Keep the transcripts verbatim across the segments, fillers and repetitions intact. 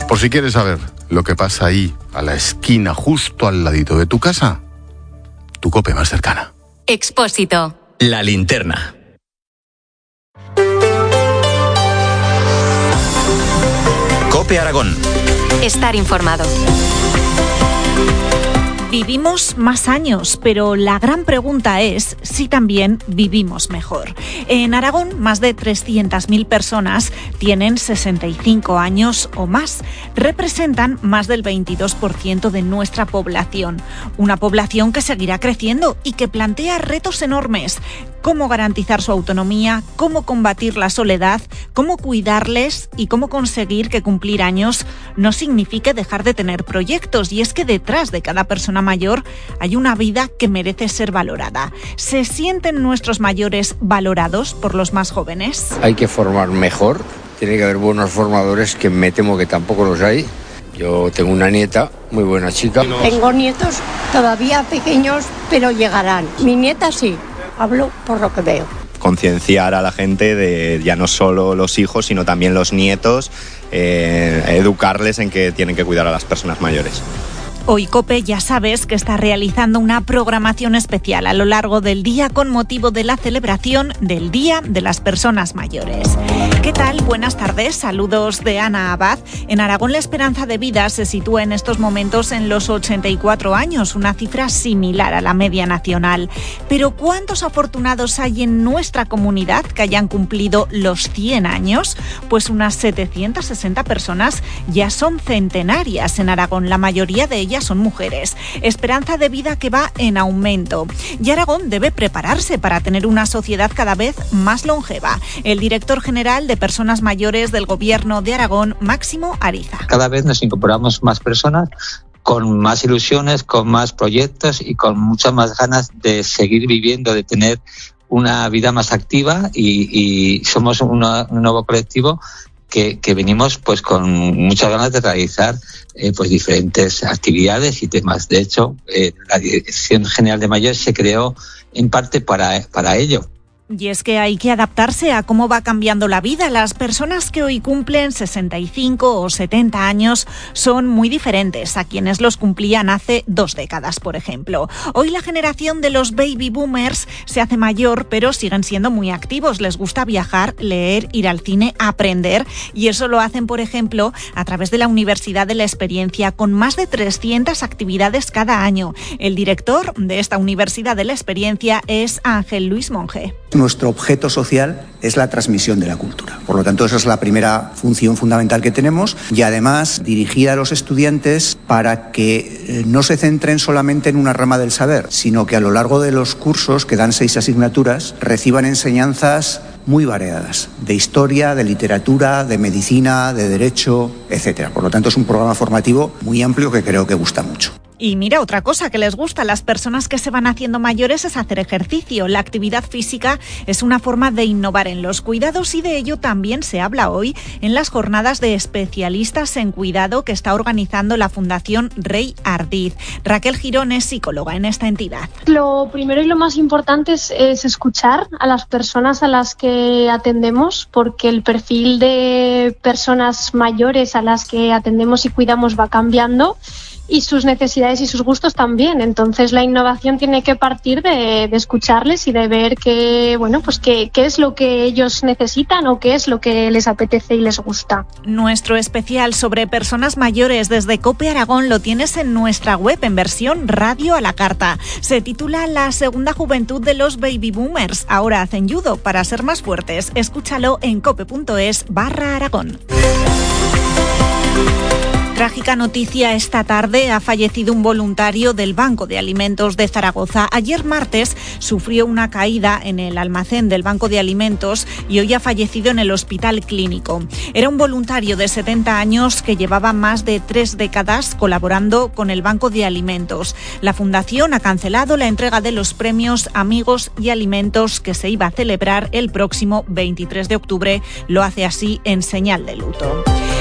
Por si quieres saber lo que pasa ahí, a la esquina, justo al ladito de tu casa, tu COPE más cercana. Expósito. La linterna. COPE Aragón. Estar informado. Vivimos más años, pero la gran pregunta es si también vivimos mejor. En Aragón, más de trescientas mil personas tienen sesenta y cinco años o más. Representan más del veintidós por ciento de nuestra población. Una población que seguirá creciendo y que plantea retos enormes. Cómo garantizar su autonomía, cómo combatir la soledad, cómo cuidarles y cómo conseguir que cumplir años no signifique dejar de tener proyectos. Y es que detrás de cada persona mayor hay una vida que merece ser valorada. ¿Se sienten nuestros mayores valorados por los más jóvenes? Hay que formar mejor, tiene que haber buenos formadores, que me temo que tampoco los hay. Yo tengo una nieta, muy buena chica. Tengo nietos todavía pequeños, pero llegarán. Mi nieta sí, hablo por lo que veo. Concienciar a la gente de ya no solo los hijos, sino también los nietos, eh, educarles en que tienen que cuidar a las personas mayores. Hoy COPE ya sabes que está realizando una programación especial a lo largo del día con motivo de la celebración del Día de las Personas Mayores. ¿Qué tal? Buenas tardes, saludos de Ana Abad. En Aragón la esperanza de vida se sitúa en estos momentos en los ochenta y cuatro años, una cifra similar a la media nacional. Pero ¿cuántos afortunados hay en nuestra comunidad que hayan cumplido los cien años? Pues unas setecientas sesenta personas ya son centenarias en Aragón, la mayoría de ellas son mujeres. Esperanza de vida que va en aumento. Y Aragón debe prepararse para tener una sociedad cada vez más longeva. El director general de Personas Mayores del Gobierno de Aragón, Máximo Ariza. Cada vez nos incorporamos más personas con más ilusiones, con más proyectos y con muchas más ganas de seguir viviendo, de tener una vida más activa y, y somos una, un nuevo colectivo Que, que venimos pues con muchas ganas de realizar eh, pues diferentes actividades y temas. De hecho, eh, la Dirección General de Mayores se creó en parte para, para ello. Y es que hay que adaptarse a cómo va cambiando la vida. Las personas que hoy cumplen sesenta y cinco o setenta años son muy diferentes a quienes los cumplían hace dos décadas, por ejemplo. Hoy la generación de los baby boomers se hace mayor, pero siguen siendo muy activos. Les gusta viajar, leer, ir al cine, aprender. Y eso lo hacen, por ejemplo, a través de la Universidad de la Experiencia, con más de trescientas actividades cada año. El director de esta Universidad de la Experiencia es Ángel Luis Monge. Nuestro objeto social es la transmisión de la cultura. Por lo tanto, esa es la primera función fundamental que tenemos y además dirigir a los estudiantes para que no se centren solamente en una rama del saber, sino que a lo largo de los cursos, que dan seis asignaturas, reciban enseñanzas muy variadas, de historia, de literatura, de medicina, de derecho, etcétera. Por lo tanto, es un programa formativo muy amplio que creo que gusta mucho. Y mira, otra cosa que les gusta a las personas que se van haciendo mayores es hacer ejercicio. La actividad física es una forma de innovar en los cuidados y de ello también se habla hoy en las jornadas de especialistas en cuidado que está organizando la Fundación Rey Ardiz. Raquel Girón es psicóloga en esta entidad. Lo primero y lo más importante es, es escuchar a las personas a las que atendemos, porque el perfil de personas mayores a las que atendemos y cuidamos va cambiando y sus necesidades y sus gustos también. Entonces la innovación tiene que partir de, de escucharles y de ver qué, bueno, pues qué, qué es lo que ellos necesitan o qué es lo que les apetece y les gusta. Nuestro especial sobre personas mayores desde COPE Aragón lo tienes en nuestra web en versión radio a la carta. Se titula La segunda juventud de los baby boomers. Ahora hacen judo para ser más fuertes. Escúchalo en cope.es barra Aragón. Trágica noticia esta tarde, ha fallecido un voluntario del Banco de Alimentos de Zaragoza. Ayer martes sufrió una caída en el almacén del Banco de Alimentos y hoy ha fallecido en el Hospital Clínico. Era un voluntario de setenta años que llevaba más de tres décadas colaborando con el Banco de Alimentos. La Fundación ha cancelado la entrega de los premios Amigos y Alimentos que se iba a celebrar el próximo veintitrés de octubre. Lo hace así en señal de luto.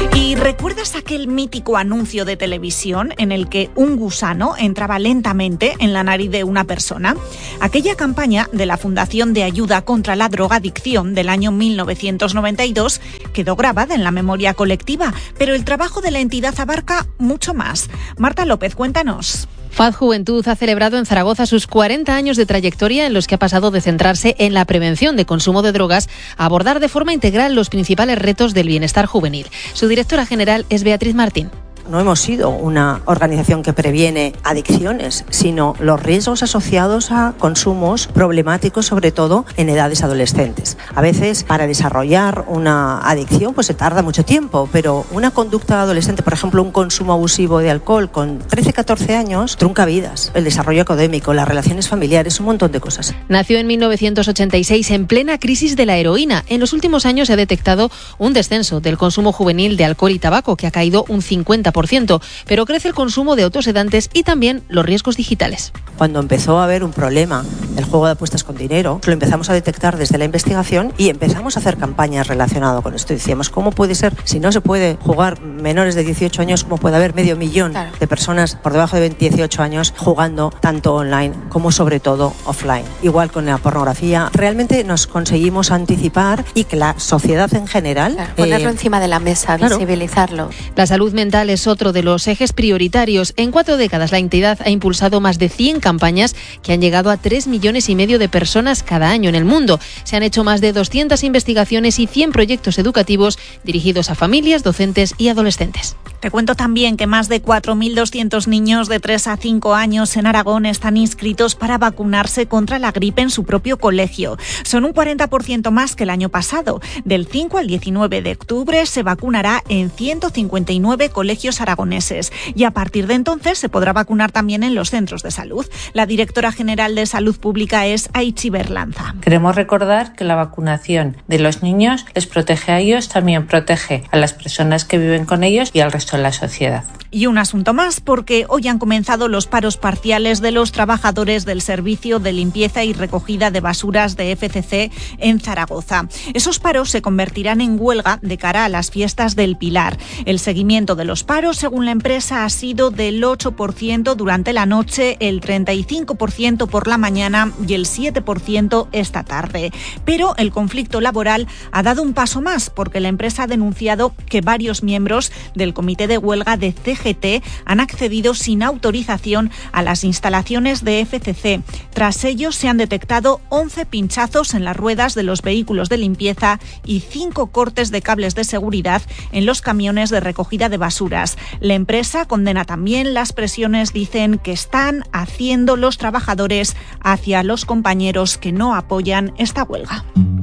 ¿Y recuerdas aquel mítico anuncio de televisión en el que un gusano entraba lentamente en la nariz de una persona? Aquella campaña de la Fundación de Ayuda contra la Drogadicción del año mil novecientos noventa y dos quedó grabada en la memoria colectiva, pero el trabajo de la entidad abarca mucho más. Marta López, cuéntanos. F A D Juventud ha celebrado en Zaragoza sus cuarenta años de trayectoria en los que ha pasado de centrarse en la prevención de consumo de drogas a abordar de forma integral los principales retos del bienestar juvenil. Su directora general es Beatriz Martín. No hemos sido una organización que previene adicciones, sino los riesgos asociados a consumos problemáticos, sobre todo en edades adolescentes. A veces, para desarrollar una adicción, pues se tarda mucho tiempo, pero una conducta adolescente, por ejemplo, un consumo abusivo de alcohol con trece a catorce años, trunca vidas. El desarrollo académico, las relaciones familiares, un montón de cosas. Nació en mil novecientos ochenta y seis en plena crisis de la heroína. En los últimos años se ha detectado un descenso del consumo juvenil de alcohol y tabaco, que ha caído un cincuenta por ciento, pero crece el consumo de autosedantes y también los riesgos digitales. Cuando empezó a haber un problema del juego de apuestas con dinero, lo empezamos a detectar desde la investigación y empezamos a hacer campañas relacionadas con esto. Decíamos, ¿cómo puede ser, si no se puede jugar menores de dieciocho años, cómo puede haber medio millón claro. de personas por debajo de dieciocho años jugando tanto online como sobre todo offline? Igual con la pornografía, realmente nos conseguimos anticipar y que la sociedad en general... Claro, ponerlo eh, encima de la mesa, claro. visibilizarlo. La salud mental es otro de los ejes prioritarios. En cuatro décadas la entidad ha impulsado más de cien campañas que han llegado a tres millones y medio de personas cada año en el mundo. Se han hecho más de doscientas investigaciones y cien proyectos educativos dirigidos a familias, docentes y adolescentes. Te cuento también que más de cuatro mil doscientos niños de tres a cinco años en Aragón están inscritos para vacunarse contra la gripe en su propio colegio. Son un cuarenta por ciento más que el año pasado. Del cinco al diecinueve de octubre se vacunará en ciento cincuenta y nueve colegios aragoneses y a partir de entonces se podrá vacunar también en los centros de salud. La directora general de Salud Pública es Aichi Berlanza. Queremos recordar que la vacunación de los niños les protege a ellos, también protege a las personas que viven con ellos y al resto de la sociedad. Y un asunto más, porque hoy han comenzado los paros parciales de los trabajadores del Servicio de Limpieza y Recogida de Basuras de F C C en Zaragoza. Esos paros se convertirán en huelga de cara a las fiestas del Pilar. El seguimiento de los paros, según la empresa, ha sido del ocho por ciento durante la noche, el treinta y cinco por ciento por la mañana y el siete por ciento esta tarde. Pero el conflicto laboral ha dado un paso más, porque la empresa ha denunciado que varios miembros del comité de huelga de C G T han accedido sin autorización a las instalaciones de F C C. Tras ello se han detectado once pinchazos en las ruedas de los vehículos de limpieza y cinco cortes de cables de seguridad en los camiones de recogida de basuras. La empresa condena también las presiones, dicen, que están haciendo los trabajadores hacia los compañeros que no apoyan esta huelga.